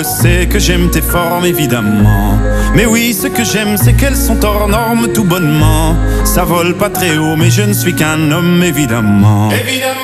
C'est que j'aime tes formes évidemment. Mais oui, ce que j'aime c'est qu'elles sont hors normes tout bonnement. Ça vole pas très haut mais je ne suis qu'un homme évidemment.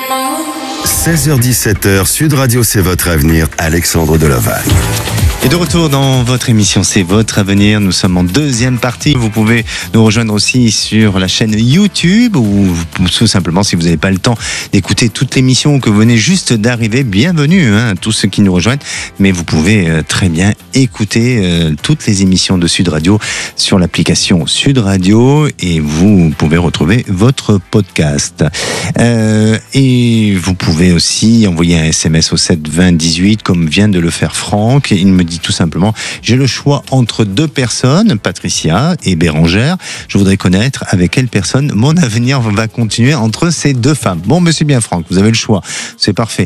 16h-17h, Sud Radio, c'est votre avenir, Alexandre Delovac. Et de retour dans votre émission, c'est votre avenir. Nous sommes en deuxième partie. Vous pouvez nous rejoindre aussi sur la chaîne YouTube ou tout simplement, si vous n'avez pas le temps d'écouter toute l'émission ou que vous venez juste d'arriver, bienvenue tous ceux qui nous rejoignent. Mais vous pouvez très bien écouter toutes les émissions de Sud Radio sur l'application Sud Radio et vous pouvez retrouver votre podcast. Et vous pouvez aussi envoyer un SMS au 7 20 18 comme vient de le faire Franck. Il me dit tout simplement, j'ai le choix entre deux personnes, Patricia et Bérangère. Je voudrais connaître avec quelle personne mon avenir va continuer entre ces deux femmes. Bon, mais c'est bien Franck, vous avez le choix. C'est parfait.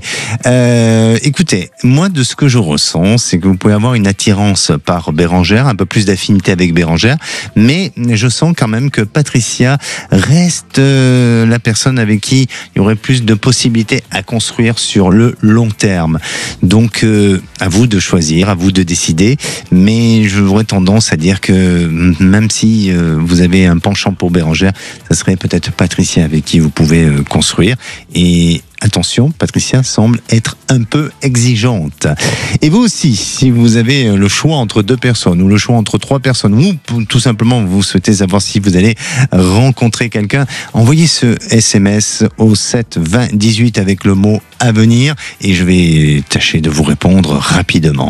Écoutez, moi de ce que je ressens, c'est que vous pouvez avoir une attirance par Bérangère, un peu plus d'affinité avec Bérangère, mais je sens quand même que Patricia reste la personne avec qui il y aurait plus de possibilités à construire sur le long terme. Donc, à vous de choisir, à vous de décider, mais j'aurais tendance à dire que même si vous avez un penchant pour Bérangère, ça serait peut-être Patricia avec qui vous pouvez construire. Et attention, Patricia semble être un peu exigeante. Et vous aussi, si vous avez le choix entre deux personnes ou le choix entre trois personnes ou tout simplement vous souhaitez savoir si vous allez rencontrer quelqu'un, envoyez ce SMS au 7 20 18 avec le mot avenir et je vais tâcher de vous répondre rapidement.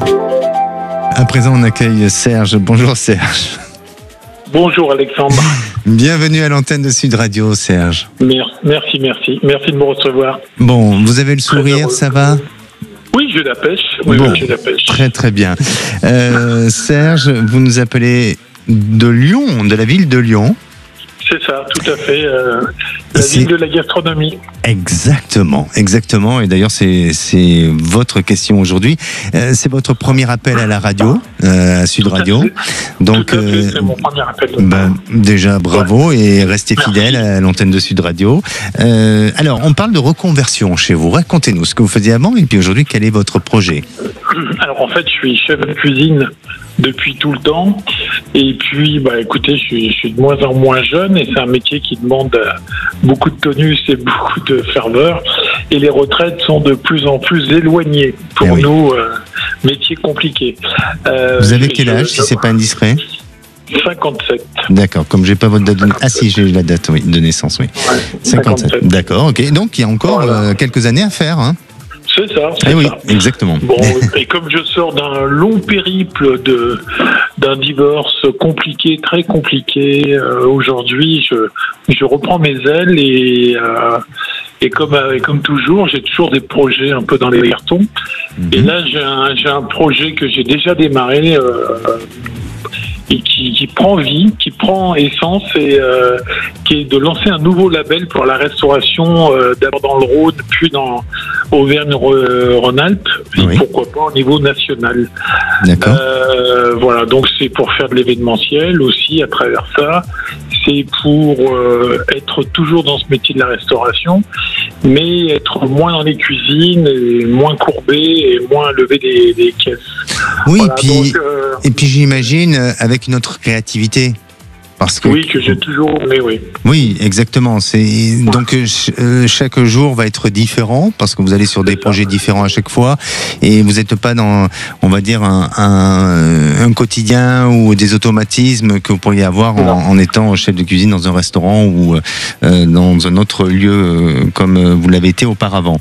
À présent, on accueille Serge. Bonjour Serge. Bonjour Alexandre. Bienvenue à l'antenne de Sud Radio, Serge. Merci de me recevoir. Bon, vous avez le sourire, ça va ? Oui, j'ai la pêche. Oui, bon, j'ai la pêche. Très très bien. Serge, vous nous appelez de Lyon, de la ville de Lyon. C'est ça, tout à fait. La ville de la gastronomie. Exactement. Et d'ailleurs, c'est votre question aujourd'hui. C'est votre premier appel à la radio, à Sud Radio. Donc, c'est mon premier appel. Déjà, bravo et restez fidèles à l'antenne de Sud Radio. Alors, on parle de reconversion chez vous. Racontez-nous ce que vous faisiez avant et puis aujourd'hui, quel est votre projet ? Alors, en fait, je suis chef de cuisine depuis tout le temps. Et puis, écoutez, je suis de moins en moins jeune et c'est un métier qui demande beaucoup de tonus et beaucoup de ferveur. Et les retraites sont de plus en plus éloignées pour nous, métier compliqué. Vous avez quel âge, si c'est pas indiscret ? 57. D'accord, comme j'ai pas votre date de naissance. Ah si, j'ai la date de naissance, oui. 57. D'accord, ok. Donc il y a encore quelques années à faire, hein. C'est ça. Oui, exactement. Bon, et comme je sors d'un long périple d'un divorce compliqué, très compliqué, aujourd'hui, je reprends mes ailes et comme toujours, j'ai toujours des projets un peu dans les cartons. Et là, j'ai un projet que j'ai déjà démarré et qui prend vie, qui prend essence et qui est de lancer un nouveau label pour la restauration, d'abord dans le Rhône, puis dans Auvergne-Rhône-Alpes, et pourquoi pas au niveau national. D'accord. Voilà, donc c'est pour faire de l'événementiel aussi à travers ça. C'est pour être toujours dans ce métier de la restauration, mais être moins dans les cuisines, et moins courbé et moins lever des caisses. Oui, voilà, et puis j'imagine avec une autre créativité. Parce que, oui, que j'ai toujours aimé, oui. Oui, exactement. Donc chaque jour va être différent parce que vous allez sur des projets différents à chaque fois et vous n'êtes pas dans, on va dire, un quotidien ou des automatismes que vous pourriez avoir en étant chef de cuisine dans un restaurant ou dans un autre lieu comme vous l'avez été auparavant.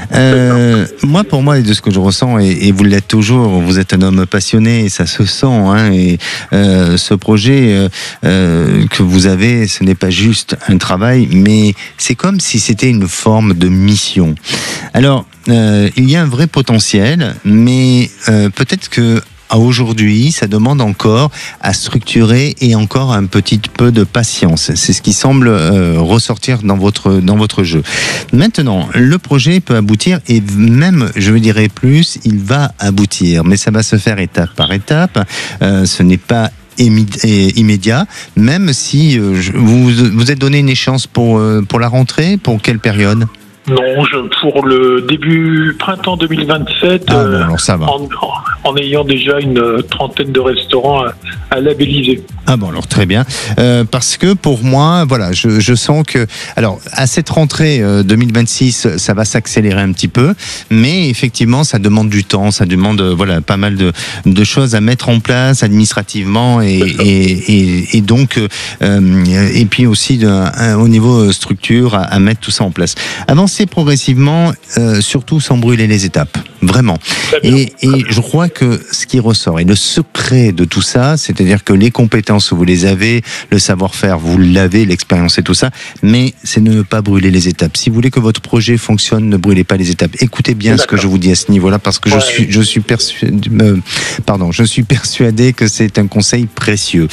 Pour moi, de ce que je ressens, et vous l'êtes toujours, vous êtes un homme passionné et ça se sent, hein, et ce projet que vous avez, ce n'est pas juste un travail, mais c'est comme si c'était une forme de mission. Alors, il y a un vrai potentiel, mais peut-être que aujourd'hui, ça demande encore à structurer et encore un petit peu de patience. C'est ce qui semble ressortir dans votre jeu. Maintenant, le projet peut aboutir et même, je veux dire plus, il va aboutir, mais ça va se faire étape par étape. Ce n'est pas immédiat, même si vous êtes donné une échéance pour la rentrée, pour quelle période ? Non, pour le début printemps 2027, alors ça va. en ayant déjà une trentaine de restaurants à labelliser. Ah bon, alors très bien. Parce que pour moi, voilà, je sens que, alors à cette rentrée 2026, ça va s'accélérer un petit peu, mais effectivement, ça demande du temps, ça demande voilà pas mal de choses à mettre en place administrativement et donc et puis aussi au niveau structure à mettre tout ça en place. Avancer progressivement, surtout sans brûler les étapes, vraiment. Et je crois que ce qui ressort et le secret de tout ça, c'est-à-dire que les compétences vous les avez, le savoir-faire vous l'avez, l'expérience et tout ça, mais c'est de ne pas brûler les étapes. Si vous voulez que votre projet fonctionne, ne brûlez pas les étapes. Écoutez bien ce que je vous dis à ce niveau-là, parce que je suis persuadé que c'est un conseil précieux.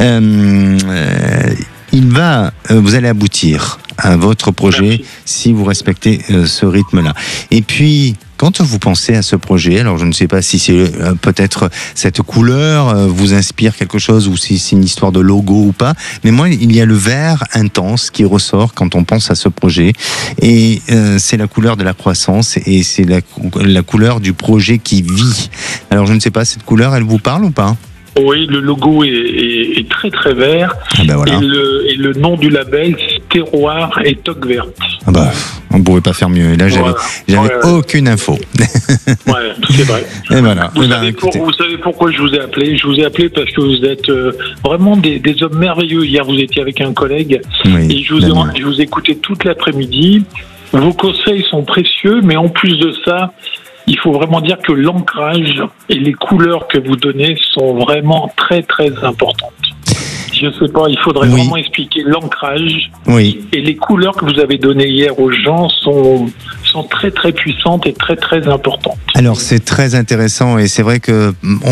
Vous allez aboutir à votre projet si vous respectez ce rythme-là. Et puis, quand vous pensez à ce projet, alors je ne sais pas si c'est peut-être cette couleur vous inspire quelque chose ou si c'est une histoire de logo ou pas, mais moi il y a le vert intense qui ressort quand on pense à ce projet et c'est la couleur de la croissance et c'est la couleur du projet qui vit. Alors je ne sais pas, cette couleur elle vous parle ou pas ? Oui, le logo est très très vert. Ah ben voilà. Et le nom du label, c'est Terroir et Toque Verte. Ah bah, on ne pouvait pas faire mieux. Et là, j'avais aucune info. Ouais, c'est vrai. Et voilà. Vous savez pourquoi je vous ai appelé ? Je vous ai appelé parce que vous êtes vraiment des hommes merveilleux. Hier, vous étiez avec un collègue et je vous ai écouté toute l'après-midi. Vos conseils sont précieux, mais en plus de ça, il faut vraiment dire que l'ancrage et les couleurs que vous donnez sont vraiment très très importantes. Je sais pas, il faudrait vraiment expliquer l'ancrage et les couleurs que vous avez données hier aux gens sont très très puissantes et très très importantes. Alors c'est très intéressant et c'est vrai que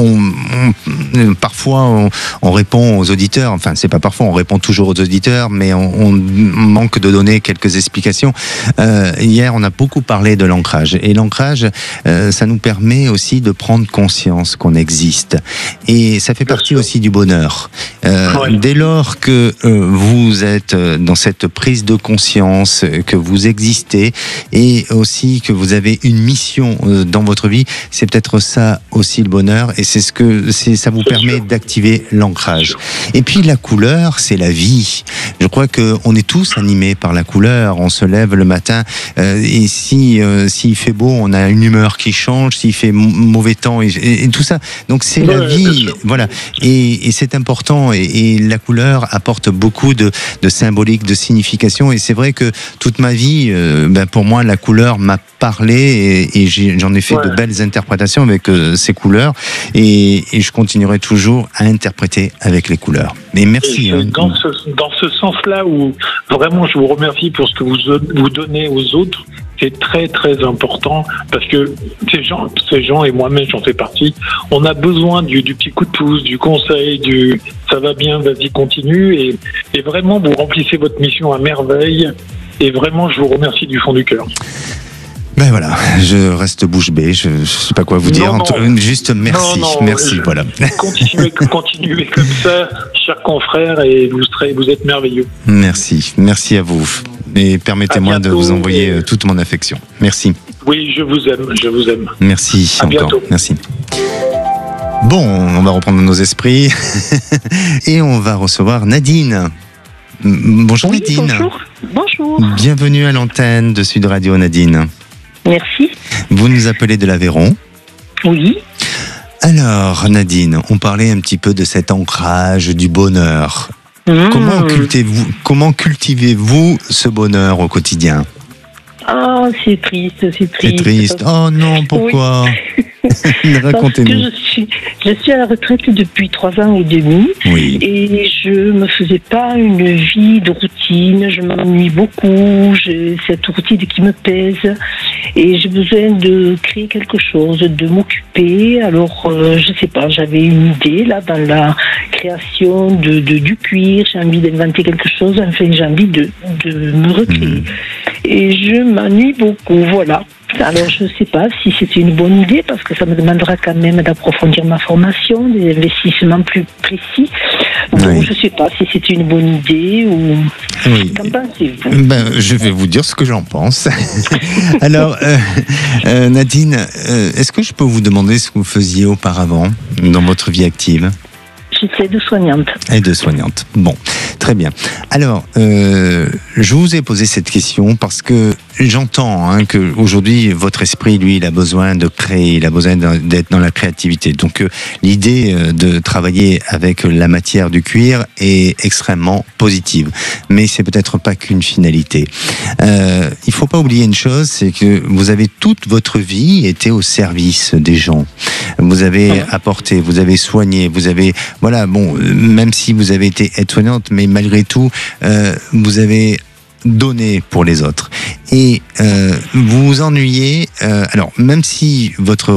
parfois on répond aux auditeurs, enfin c'est pas parfois, on répond toujours aux auditeurs, mais on manque de donner quelques explications. Hier on a beaucoup parlé de l'ancrage et l'ancrage ça nous permet aussi de prendre conscience qu'on existe et ça fait partie aussi du bonheur. Dès lors que vous êtes dans cette prise de conscience, que vous existez et aussi que vous avez une mission dans votre vie, c'est peut-être ça aussi le bonheur et ça vous permet d'activer l'ancrage. Et puis la couleur, c'est la vie. Je crois qu'on est tous animés par la couleur. On se lève le matin et s'il fait beau, on a une humeur qui change. S'il fait mauvais temps et tout ça. Donc c'est la vie, voilà. Et c'est important et la couleur apporte beaucoup de symbolique, de signification et c'est vrai que toute ma vie, pour moi la couleur m'a parlé et j'en ai fait de belles interprétations avec ces couleurs et je continuerai toujours à interpréter avec les couleurs. Mais merci. Dans ce sens-là où vraiment je vous remercie pour ce que vous donnez aux autres, c'est très très important parce que ces gens et moi-même j'en fais partie, on a besoin du petit coup de pouce, du conseil, du ça va bien, vas-y continue et vraiment vous remplissez votre mission à merveille et vraiment je vous remercie du fond du cœur. Ben voilà, je reste bouche bée, je sais pas quoi vous dire, juste merci, merci, voilà. Continuez comme ça, chers confrères, et vous êtes merveilleux. Merci à vous, et permettez-moi de vous envoyer toute mon affection. Merci. Oui, je vous aime. Merci à encore, bientôt. Merci. Bon, on va reprendre nos esprits, et on va recevoir Nadine. Bonjour Nadine. Bonjour. Bienvenue à l'antenne de Sud Radio Nadine. Merci. Vous nous appelez de l'Aveyron ? Oui. Alors Nadine, on parlait un petit peu de cet ancrage du bonheur. Comment cultivez-vous ce bonheur au quotidien ? Ah, c'est triste. C'est triste. Oh non, pourquoi ? Racontez-nous. Parce que je suis à la retraite depuis 3 ans et demi et je me faisais pas une vie de routine, je m'ennuie beaucoup, j'ai cette routine qui me pèse et j'ai besoin de créer quelque chose, de m'occuper. Alors je sais pas, j'avais une idée là dans la création du cuir, j'ai envie d'inventer quelque chose, enfin j'ai envie de me recréer. Et je m'ennuie beaucoup, voilà. Alors je ne sais pas si c'était une bonne idée parce que ça me demandera quand même d'approfondir ma formation, des investissements plus précis. Bon, je ne sais pas si c'est une bonne idée ou... Oui. Qu'en pensez-vous? Je vais vous dire ce que j'en pense. Alors, Nadine, est-ce que je peux vous demander ce que vous faisiez auparavant dans votre vie active? J'étais aide-soignante. Aide-soignante. Bon, très bien. Alors, je vous ai posé cette question parce que j'entends que aujourd'hui votre esprit, lui, il a besoin de créer, il a besoin d'être dans la créativité. Donc, l'idée de travailler avec la matière du cuir est extrêmement positive. Mais c'est peut-être pas qu'une finalité. Il faut pas oublier une chose, c'est que vous avez toute votre vie été au service des gens. Vous avez apporté, vous avez soigné, vous avez, voilà, bon, même si vous avez été aide-soignante, mais malgré tout, vous avez donné pour les autres. Et vous vous ennuyez, alors même si votre